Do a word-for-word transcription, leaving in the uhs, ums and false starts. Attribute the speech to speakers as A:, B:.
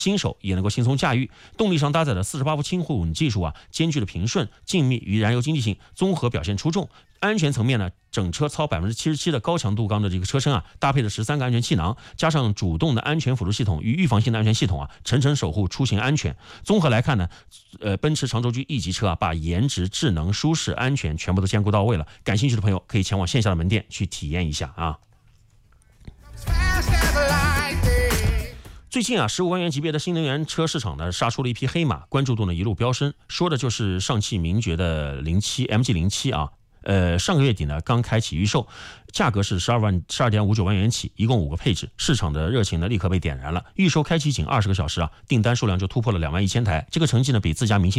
A: 新手也能够轻松驾驭。动力上搭载的四十八伏轻混技术啊，兼具了平顺、静谧与燃油经济性，综合表现出众。安全层面呢，整车操 百分之七十七 的高强度钢的这个车身啊，搭配了十三个安全气囊，加上主动的安全辅助系统与预防性的安全系统啊，层层守护出行安全。综合来看呢，呃，奔驰长轴距 E 级车啊，把颜值、智能、舒适、安全全部都兼顾到位了。感兴趣的朋友可以前往线下的门店去体验一下啊。最近啊，十五万元级别的新能源车市场呢，杀出了一匹黑马，关注度呢一路飙升。说的就是上汽名爵的零七 M G 零七啊。呃，上个月底呢刚开启预售，价格是十二万十二点五九万元起，一共五个配置，市场的热情呢立刻被点燃了。预售开启仅二十个小时啊，订单数量就突破了两万一千台，这个成绩呢比自家明星